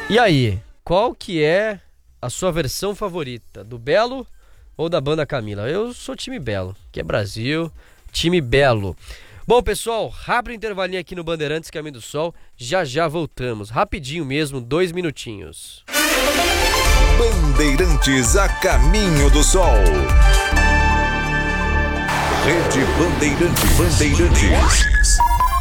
E aí, qual que é a sua versão favorita? Do Belo ou da banda Camila? Eu sou time Belo, que é Brasil, time Belo. Bom, pessoal, rápido intervalinho aqui no Bandeirantes Caminho do Sol. Já voltamos, rapidinho mesmo, 2 minutinhos. Bandeirantes a Caminho do Sol. Rede Bandeirantes.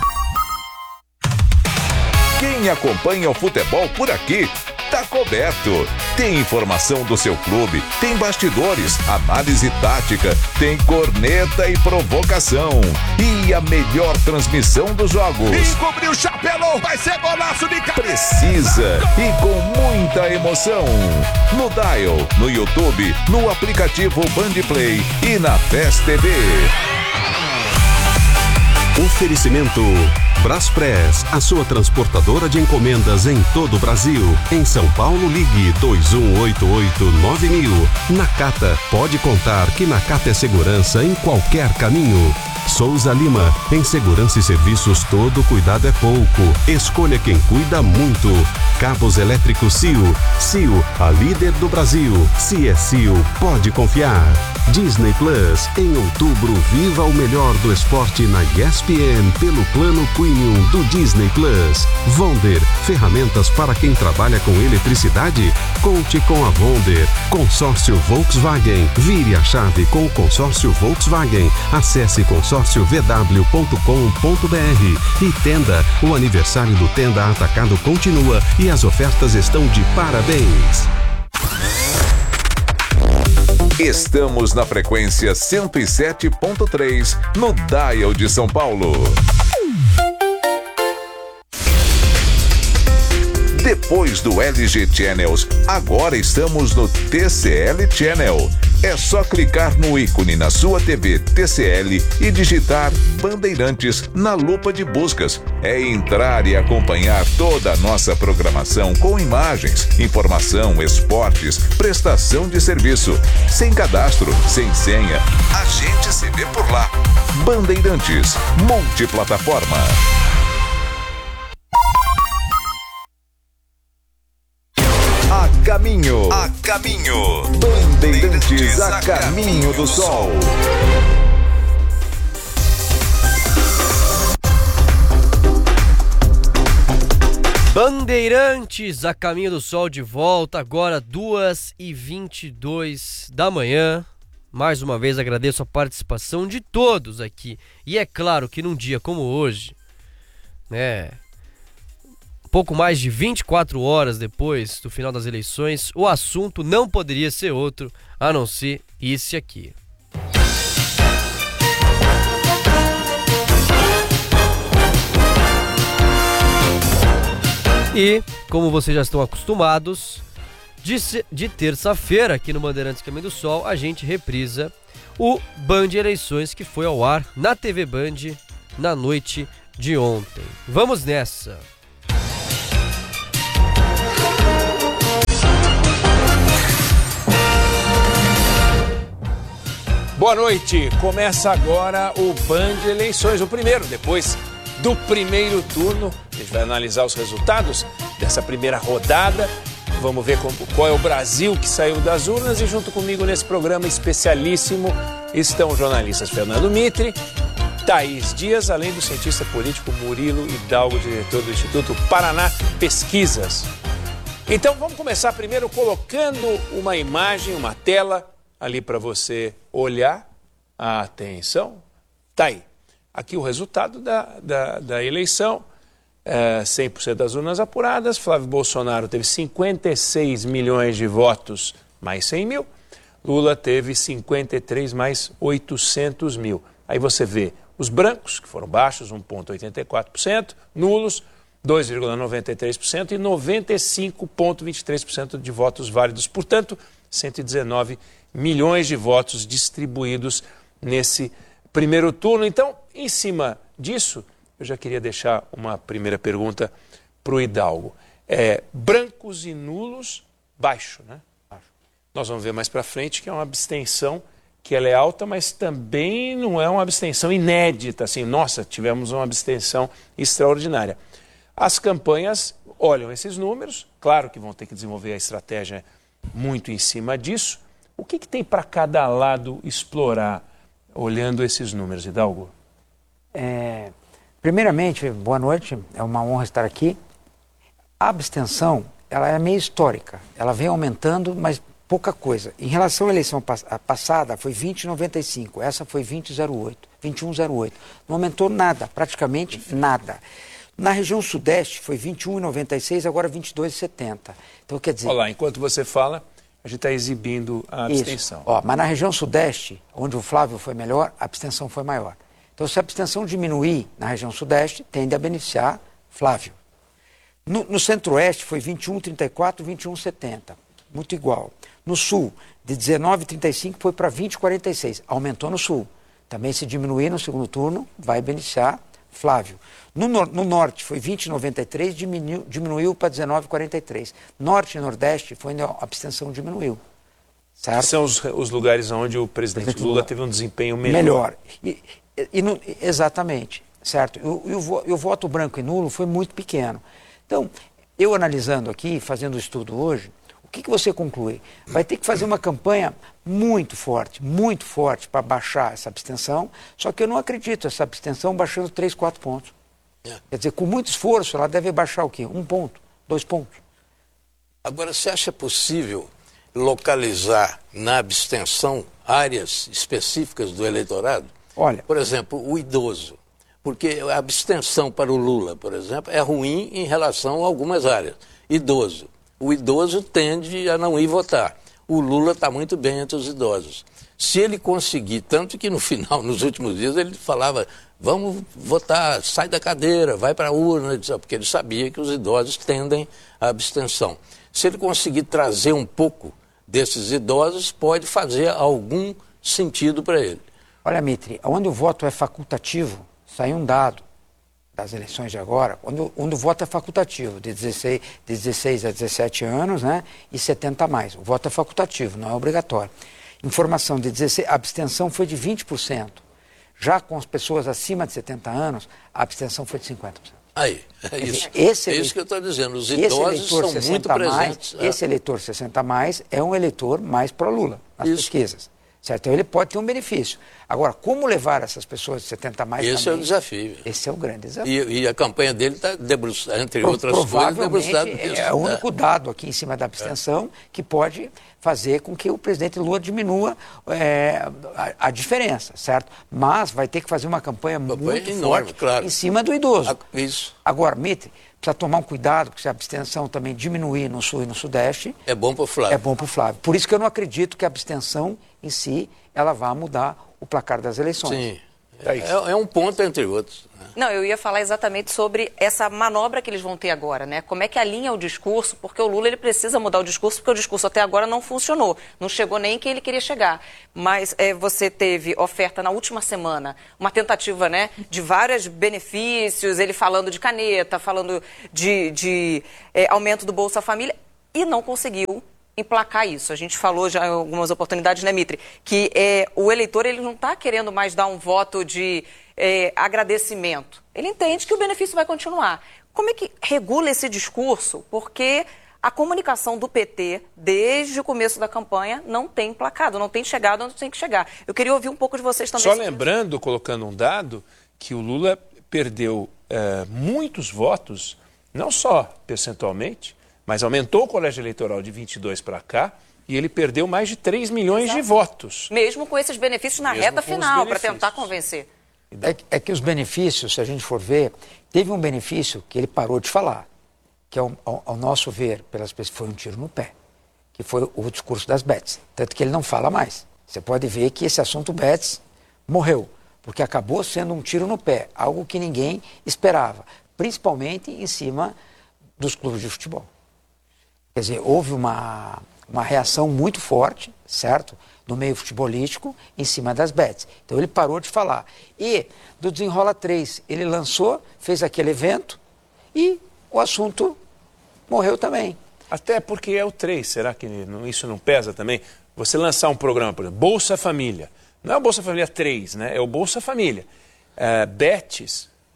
Quem acompanha o futebol por aqui tá coberto. Tem informação do seu clube, tem bastidores, análise tática, tem corneta e provocação. E a melhor transmissão dos jogos. Encobriu o chapelão, vai ser golaço de cabeça. Precisa e com muita emoção. No Dial, no YouTube, no aplicativo Bandplay e na PES TV. Oferecimento Braspress, a sua transportadora de encomendas em todo o Brasil. Em São Paulo, ligue 2188-9000. Nakata, pode contar que Nakata é segurança em qualquer caminho. Souza Lima, em segurança e serviços todo cuidado é pouco. Escolha quem cuida muito. Cabos elétricos Cio. Cio, a líder do Brasil. Se é Cio, pode confiar. Disney Plus, em outubro, viva o melhor do esporte na ESPN pelo plano Premium do Disney Plus. Vonder, ferramentas para quem trabalha com eletricidade? Conte com a Vonder. Consórcio Volkswagen, vire a chave com o consórcio Volkswagen. Acesse consórciovw.com.br. E Tenda, o aniversário do Tenda Atacado continua e as ofertas estão de parabéns. Estamos na frequência 107.3 no Dial de São Paulo. Depois do LG Channels, agora estamos no TCL Channel. É só clicar no ícone na sua TV TCL e digitar Bandeirantes na lupa de buscas. É entrar e acompanhar toda a nossa programação com imagens, informação, esportes, prestação de serviço. Sem cadastro, sem senha. A gente se vê por lá. Bandeirantes, multiplataforma. A caminho. Bandeirantes a Caminho do Sol. Bandeirantes a Caminho do Sol de volta, agora 2h22 da manhã. Mais uma vez agradeço a participação de todos aqui. E é claro que num dia como hoje, né, pouco mais de 24 horas depois do final das eleições, o assunto não poderia ser outro a não ser esse aqui. E, como vocês já estão acostumados, de terça-feira aqui no Bandeirantes Caminho do Sol, a gente reprisa o Band Eleições que foi ao ar na TV Band na noite de ontem. Vamos nessa! Boa noite, começa agora o Band Eleições, o primeiro, depois do primeiro turno. A gente vai analisar os resultados dessa primeira rodada, vamos ver qual é o Brasil que saiu das urnas e junto comigo nesse programa especialíssimo estão os jornalistas Fernando Mitre, Thaís Dias, além do cientista político Murilo Hidalgo, diretor do Instituto Paraná Pesquisas. Então vamos começar primeiro colocando uma imagem, uma tela ali para você olhar. Atenção, tá aí. Aqui o resultado da eleição, 100% das urnas apuradas. Flávio Bolsonaro teve 56 milhões de votos, mais 100 mil. Lula teve 53 mais 800 mil. Aí você vê os brancos, que foram baixos, 1,84%, nulos, 2,93% e 95,23% de votos válidos. Portanto, 119 milhões de votos distribuídos nesse primeiro turno. Então, em cima disso, eu já queria deixar uma primeira pergunta para o Hidalgo. Brancos e nulos, baixo, né? Nós vamos ver mais para frente que é uma abstenção que ela é alta, mas também não é uma abstenção inédita, assim, nossa, tivemos uma abstenção extraordinária. As campanhas olham esses números, claro que vão ter que desenvolver a estratégia muito em cima disso. O que tem para cada lado explorar, olhando esses números, Hidalgo? Primeiramente, boa noite, é uma honra estar aqui. A abstenção, ela é meio histórica, ela vem aumentando, mas pouca coisa. Em relação à eleição passada, foi 20,95, essa foi 21,08. Não aumentou nada, praticamente nada. Na região sudeste foi 21,96, agora 22,70. Então, quer dizer... Olha lá, enquanto você fala, a gente está exibindo a abstenção. Isso. Mas na região sudeste, onde o Flávio foi melhor, a abstenção foi maior. Então, se a abstenção diminuir na região sudeste, tende a beneficiar Flávio. No centro-oeste foi 21,34, 21,70. Muito igual. No sul, de 19,35 foi para 20,46. Aumentou no sul. Também, se diminuir no segundo turno, vai beneficiar Flávio. No norte foi 20,93, diminuiu para 19,43. Norte e nordeste foi onde a abstenção diminuiu. Certo? São os lugares onde o presidente Lula teve um desempenho melhor. Exatamente. Certo? E o voto branco e nulo foi muito pequeno. Então, eu analisando aqui, fazendo o estudo hoje, o que você conclui? Vai ter que fazer uma campanha muito forte para baixar essa abstenção, só que eu não acredito essa abstenção baixando 3, 4 pontos. Quer dizer, com muito esforço, ela deve baixar o quê? 1 ponto, 2 pontos. Agora, você acha possível localizar na abstenção áreas específicas do eleitorado? Olha, por exemplo, o idoso. Porque a abstenção para o Lula, por exemplo, é ruim em relação a algumas áreas. Idoso. O idoso tende a não ir votar. O Lula está muito bem entre os idosos. Se ele conseguir, tanto que no final, nos últimos dias, ele falava, vamos votar, sai da cadeira, vai para a urna, porque ele sabia que os idosos tendem à abstenção. Se ele conseguir trazer um pouco desses idosos, pode fazer algum sentido para ele. Olha, Mitri, onde o voto é facultativo, saiu um dado das eleições de agora, onde o voto é facultativo, de 16 a 17 anos, né, e 70 a mais. O voto é facultativo, não é obrigatório. Informação de 16, a abstenção foi de 20%. Já com as pessoas acima de 70 anos, a abstenção foi de 50%. Aí, é isso. É isso que eu estou dizendo. Os idosos são muito presentes. Esse eleitor 60 a mais é um eleitor mais pró-Lula nas pesquisas. Certo? Então ele pode ter um benefício. Agora, como levar essas pessoas de 70 a mais Esse também, é o desafio. Esse é o grande desafio. E a campanha dele está debruçada, entre outras coisas, debruçada nisso. É o único dado aqui em cima da abstenção que pode fazer com que o presidente Lula diminua a diferença, certo? Mas vai ter que fazer uma campanha muito enorme, forte claro, em cima do idoso. Isso. Agora, Mitre, precisa tomar um cuidado, porque se a abstenção também diminuir no sul e no sudeste... É bom para o Flávio. É bom para o Flávio. Por isso que eu não acredito que a abstenção em si, ela vá mudar o placar das eleições. Sim. É um ponto entre outros. Não, eu ia falar exatamente sobre essa manobra que eles vão ter agora, né? Como é que alinha o discurso, porque o Lula ele precisa mudar o discurso, porque o discurso até agora não funcionou, não chegou nem que ele queria chegar. Mas você teve oferta na última semana, uma tentativa, né, de vários benefícios, ele falando de caneta, falando de aumento do Bolsa Família, e não conseguiu emplacar isso. A gente falou já em algumas oportunidades, né, Mitri, que o eleitor ele não está querendo mais dar um voto de agradecimento. Ele entende que o benefício vai continuar. Como é que regula esse discurso? Porque a comunicação do PT, desde o começo da campanha, não tem emplacado, não tem chegado onde tem que chegar. Eu queria ouvir um pouco de vocês também. Só lembrando, colocando um dado, que o Lula perdeu muitos votos, não só percentualmente, mas aumentou o colégio eleitoral de 22 para cá e ele perdeu mais de 3 milhões de votos. Mesmo com esses benefícios na reta final, para tentar convencer. É que os benefícios, se a gente for ver, teve um benefício que ele parou de falar, que ao nosso ver, pelas pessoas, foi um tiro no pé, que foi o discurso das bets. Tanto que ele não fala mais. Você pode ver que esse assunto bets morreu, porque acabou sendo um tiro no pé, algo que ninguém esperava, principalmente em cima dos clubes de futebol. Quer dizer, houve uma reação muito forte, certo? No meio futebolístico, em cima das bets. Então ele parou de falar. E do Desenrola 3, ele lançou, fez aquele evento e o assunto morreu também. Até porque é o 3, será que isso não pesa também? Você lançar um programa, por exemplo, Bolsa Família. Não é o Bolsa Família 3, né? É o Bolsa Família. Bets,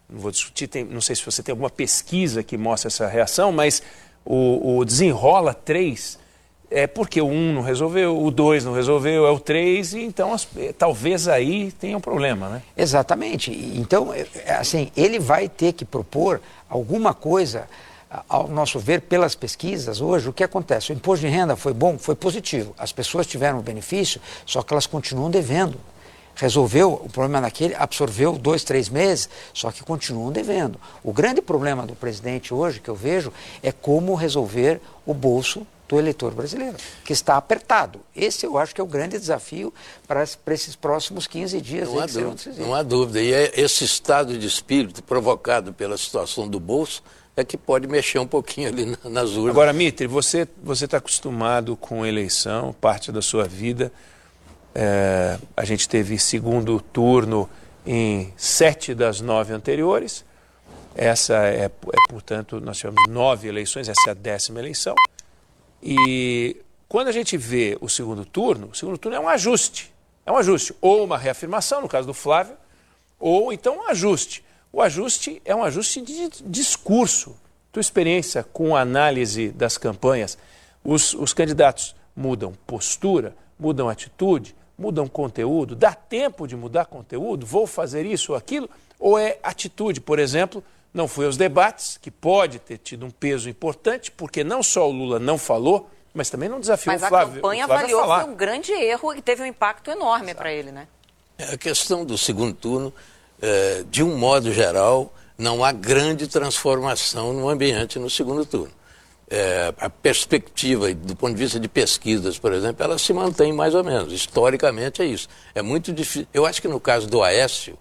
não vou discutir, não sei se você tem alguma pesquisa que mostra essa reação, mas o desenrola 3 é porque o 1 não resolveu, o 2 não resolveu, é o 3, e então talvez aí tenha um problema, né? Exatamente. Então, assim, ele vai ter que propor alguma coisa, ao nosso ver, pelas pesquisas. Hoje, o que acontece? O imposto de renda foi bom, foi positivo. As pessoas tiveram benefício, só que elas continuam devendo. Resolveu o problema daquele, absorveu 2, 3 meses, só que continuam devendo. O grande problema do presidente hoje, que eu vejo, é como resolver o bolso do eleitor brasileiro, que está apertado. Esse eu acho que é o grande desafio para esses próximos 15 dias. Não há dúvida. E esse estado de espírito provocado pela situação do bolso é que pode mexer um pouquinho ali nas urnas. Agora, Mitre, você está acostumado com eleição, parte da sua vida. A gente teve segundo turno em 7 das 9 anteriores. Essa portanto, nós tivemos 9 eleições, essa é a 10ª eleição. E quando a gente vê o segundo turno é um ajuste. É um ajuste. Ou uma reafirmação, no caso do Flávio, ou então um ajuste. O ajuste é um ajuste de discurso. Tua experiência com a análise das campanhas, os candidatos mudam postura, mudam atitude, mudam conteúdo, dá tempo de mudar conteúdo, vou fazer isso ou aquilo, ou é atitude, por exemplo, não foi aos debates, que pode ter tido um peso importante, porque não só o Lula não falou, mas também não desafiou o Flávio. Mas a campanha avaliou que foi um grande erro e teve um impacto enorme para ele, né? A questão do segundo turno, de um modo geral, não há grande transformação no ambiente no segundo turno. A perspectiva, do ponto de vista de pesquisas, por exemplo, ela se mantém mais ou menos. Historicamente é isso. É muito difícil. Eu acho que no caso do Aécio,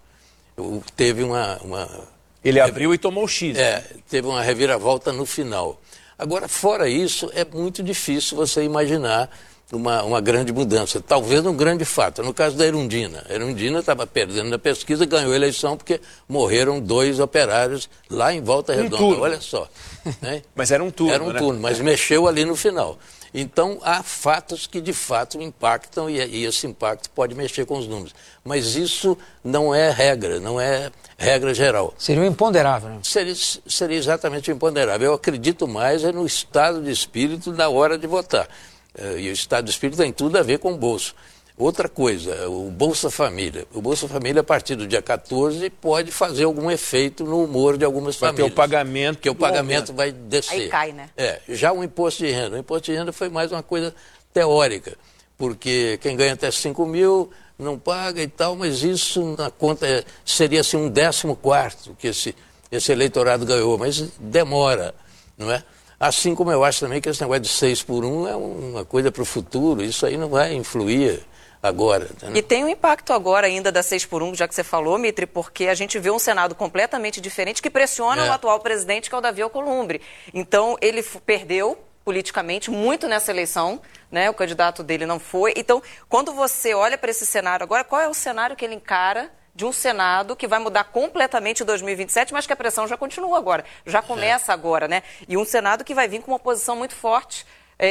teve uma Ele abriu e tomou o X. Teve uma reviravolta no final. Agora, fora isso, é muito difícil você imaginar uma grande mudança. Talvez um grande fato. No caso da Erundina. A Erundina estava perdendo na pesquisa, ganhou a eleição porque morreram 2 operários lá em Volta Redonda. Olha só. Né? Mas era um turno, Era um turno, mas mexeu ali no final. Então, há fatos que de fato impactam e esse impacto pode mexer com os números. Mas isso não é regra, não é regra geral. Seria um imponderável, né? Seria exatamente o imponderável. Eu acredito mais no estado de espírito na hora de votar. E o estado de espírito tem tudo a ver com o bolso. Outra coisa, o Bolsa Família. O Bolsa Família, a partir do dia 14, pode fazer algum efeito no humor de algumas famílias. Vai ter o pagamento. Porque o pagamento vai descer. Aí cai, né? Já o imposto de renda. O imposto de renda foi mais uma coisa teórica. Porque quem ganha até 5 mil não paga e tal, mas isso na conta seria assim um 14º que esse eleitorado ganhou. Mas demora, não é? Assim como eu acho também que esse negócio de 6 por 1 é uma coisa para o futuro. Isso aí não vai influir agora. Né? E tem um impacto agora ainda da 6 por 1, já que você falou, Mitre, porque a gente vê um Senado completamente diferente que pressiona o atual presidente, que é o Davi Alcolumbre. Então, ele perdeu politicamente muito nessa eleição, né? O candidato dele não foi. Então, quando você olha para esse cenário agora, qual é o cenário que ele encara de um Senado que vai mudar completamente em 2027, mas que a pressão já continua agora, já começa agora, né? E um Senado que vai vir com uma posição muito forte,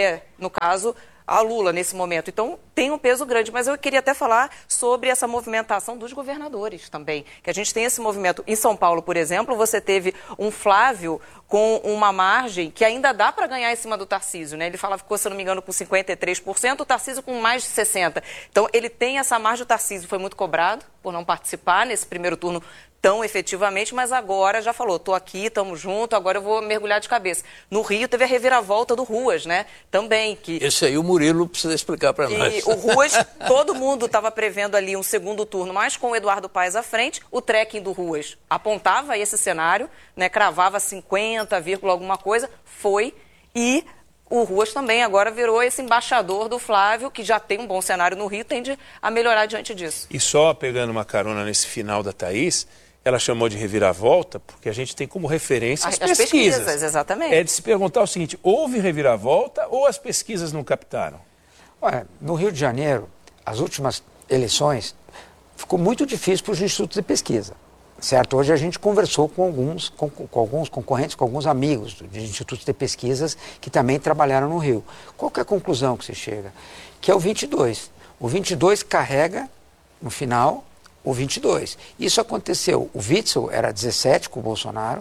no caso, a Lula nesse momento. Então, tem um peso grande, mas eu queria até falar sobre essa movimentação dos governadores também, que a gente tem esse movimento. Em São Paulo, por exemplo, você teve um Flávio com uma margem que ainda dá para ganhar em cima do Tarcísio, né? Ele ficou, se eu não me engano, com 53%, o Tarcísio com mais de 60%. Então, ele tem essa margem. O Tarcísio foi muito cobrado por não participar nesse primeiro turno tão efetivamente, mas agora já falou, estou aqui, estamos juntos, agora eu vou mergulhar de cabeça. No Rio teve a reviravolta do Ruas, né? Também. Esse aí o Murilo precisa explicar para nós. E o Ruas, todo mundo estava prevendo ali um segundo turno, mas com o Eduardo Paes à frente, o trekking do Ruas apontava esse cenário, né? Cravava 50, alguma coisa, foi, e o Ruas também agora virou esse embaixador do Flávio, que já tem um bom cenário no Rio, tende a melhorar diante disso. E só pegando uma carona nesse final da Thaís, ela chamou de reviravolta porque a gente tem como referência as pesquisas. Exatamente. É de se perguntar o seguinte, houve reviravolta ou as pesquisas não captaram? Olha, no Rio de Janeiro, as últimas eleições, ficou muito difícil para os institutos de pesquisa. Certo? Hoje a gente conversou com alguns concorrentes, com alguns amigos de institutos de pesquisas que também trabalharam no Rio. Qual que é a conclusão que se chega? Que é o 22. O 22 carrega, no final, o 22. Isso aconteceu. O Witzel era 17 com o Bolsonaro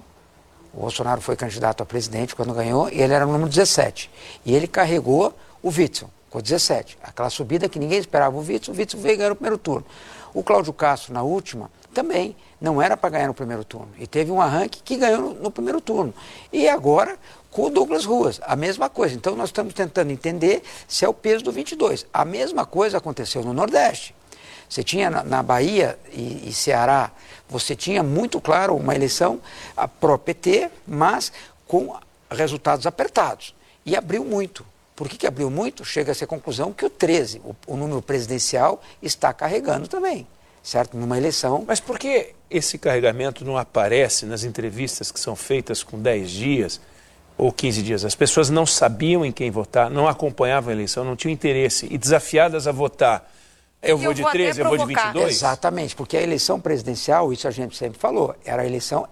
foi candidato a presidente quando ganhou, e ele era o número 17. E ele carregou o Witzel com 17. Aquela subida que ninguém esperava o Witzel veio ganhar no primeiro turno. O Cláudio Castro, na última, também não era para ganhar no primeiro turno. E teve um arranque que ganhou no primeiro turno. E agora, com o Douglas Ruas, a mesma coisa. Então, nós estamos tentando entender se é o peso do 22. A mesma coisa aconteceu no Nordeste. Você tinha na Bahia e Ceará, você tinha muito claro uma eleição pró-PT, mas com resultados apertados. E abriu muito. Por que abriu muito? Chega-se à conclusão que o 13, o número presidencial, está carregando também, certo? Numa eleição. Mas por que esse carregamento não aparece nas entrevistas que são feitas com 10 dias ou 15 dias? As pessoas não sabiam em quem votar, não acompanhavam a eleição, não tinham interesse e desafiadas a votar. Eu vou de 13, eu vou de 22? Exatamente, porque a eleição presidencial, isso a gente sempre falou, era a eleição,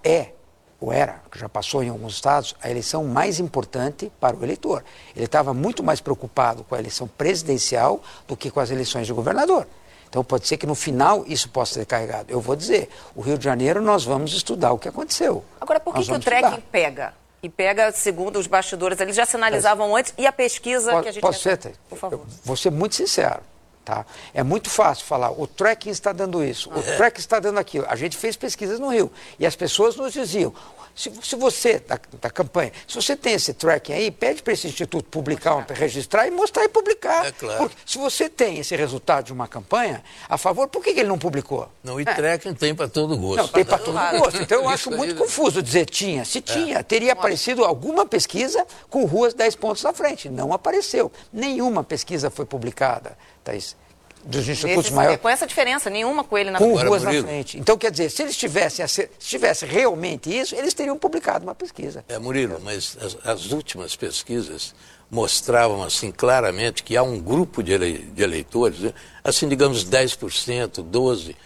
que já passou em alguns estados, a eleição mais importante para o eleitor. Ele estava muito mais preocupado com a eleição presidencial do que com as eleições de governador. Então pode ser que no final isso possa ser carregado. Eu vou dizer, o Rio de Janeiro nós vamos estudar o que aconteceu. Agora, por que o tracking pega? E pega, segundo os bastidores, eles já sinalizavam antes, e a pesquisa que a gente... Por favor. Vou ser muito sincero. Tá? É muito fácil falar, o tracking está dando isso, o tracking está dando aquilo. A gente fez pesquisas no Rio e as pessoas nos diziam, se você, da campanha, se você tem esse tracking aí, pede para esse instituto publicar, registrar e mostrar e publicar. É claro. Porque se você tem esse resultado de uma campanha a favor, por que ele não publicou? Não, e tracking tem para todo gosto. Não, tem para todo gosto. Então eu acho muito confuso dizer tinha. Se tinha, teria aparecido alguma pesquisa com Ruas 10 pontos na frente. Não apareceu. Nenhuma pesquisa foi publicada, Thaís, dos institutos maiores. Com essa diferença, nenhuma com ele na frente. Com Ruas na frente. Então, quer dizer, se eles tivesse realmente isso, eles teriam publicado uma pesquisa. Murilo, mas as últimas pesquisas mostravam, assim, claramente que há um grupo de eleitores, assim, digamos, 10%, 12%,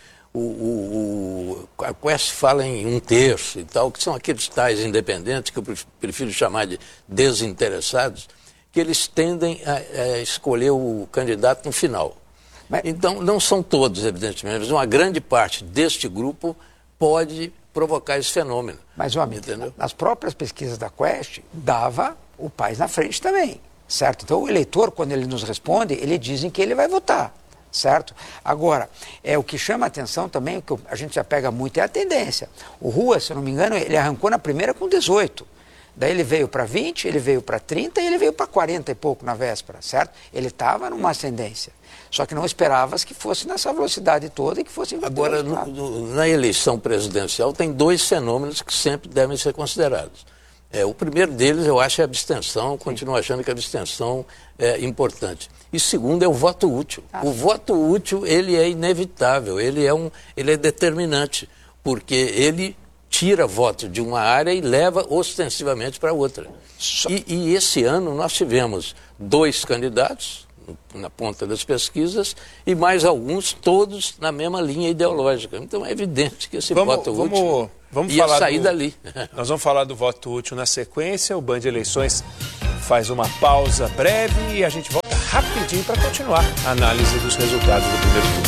a Quest fala em 1/3 e tal, que são aqueles tais independentes, que eu prefiro chamar de desinteressados, que eles tendem a escolher o candidato no final. Então, não são todos, evidentemente, mas uma grande parte deste grupo pode provocar esse fenômeno. Mas, meu amigo, nas próprias pesquisas da Quest, dava o Paes na frente também, certo? Então, o eleitor, quando ele nos responde, ele diz em que ele vai votar, certo? Agora, o que chama a atenção também, o que a gente já pega muito, é a tendência. O Rua, se eu não me engano, ele arrancou na primeira com 18%. Daí ele veio para 20, ele veio para 30 e ele veio para 40 e pouco na véspera, certo? Ele estava numa ascendência. Só que não esperavas que fosse nessa velocidade toda e que fosse... Agora, na eleição presidencial, tem 2 fenômenos que sempre devem ser considerados. O primeiro deles, eu acho, é a abstenção. Continuo achando que a abstenção é importante. E segundo é o voto útil. O voto útil, ele é inevitável, ele é determinante, porque ele tira voto de uma área e leva ostensivamente para outra. E esse ano nós tivemos 2 candidatos na ponta das pesquisas e mais alguns, todos na mesma linha ideológica. Então é evidente que esse voto útil ia sair dali. Nós vamos falar do voto útil na sequência. O Band Eleições faz uma pausa breve e a gente volta rapidinho para continuar a análise dos resultados do primeiro turno.